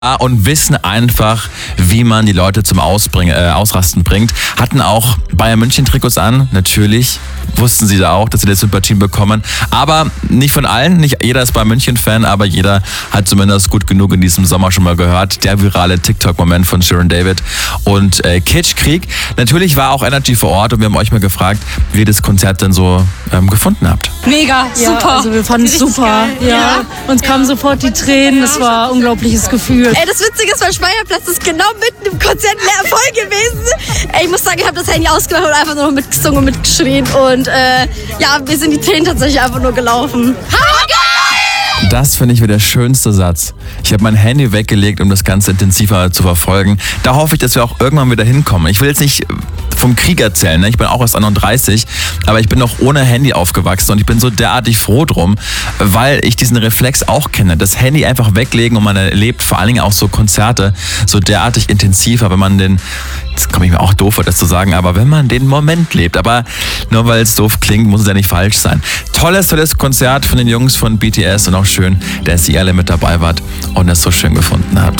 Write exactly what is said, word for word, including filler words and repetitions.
und wissen einfach, wie man die Leute zum Ausbringen, äh, Ausrasten bringt. Hatten auch Bayern München Trikots an, natürlich. Wussten sie da auch, dass sie das Sympathien bekommen. Aber nicht von allen, nicht jeder ist Bayern München Fan, aber jeder hat zumindest gut genug in diesem Sommer schon mal gehört. Der virale TikTok-Moment von Shirin David und äh, Kitschkrieg. Natürlich war auch Energy vor Ort und wir haben euch mal gefragt, wie ihr das Konzert denn so ähm, gefunden habt. Mega, ja, super. Also wir fanden es super. Ja. Ja. Uns kamen sofort die Tränen, es war ein unglaubliches Gefühl. Ey, das Witzige ist, mein Speierplatz ist genau mitten im Konzert leer voll gewesen. Ey, ich muss sagen, ich habe das Handy ausgemacht und einfach nur noch mitgesungen und mitgeschrien. Und äh, ja, mir sind die Tränen tatsächlich einfach nur gelaufen. Das finde ich wieder der schönste Satz. Ich habe mein Handy weggelegt, um das Ganze intensiver zu verfolgen. Da hoffe ich, dass wir auch irgendwann wieder hinkommen. Ich will jetzt nicht vom Krieg erzählen, ne? Ich bin auch erst einunddreißig, aber ich bin noch ohne Handy aufgewachsen und ich bin so derartig froh drum, weil ich diesen Reflex auch kenne. Das Handy einfach weglegen und man erlebt vor allen Dingen auch so Konzerte so derartig intensiver, wenn man den, jetzt komme ich mir auch doof vor, das zu sagen, aber wenn man den Moment lebt. Aber nur weil es doof klingt, muss es ja nicht falsch sein. Tolles, tolles Konzert von den Jungs von B T S und auch schön, dass ihr alle mit dabei wart und es so schön gefunden habt.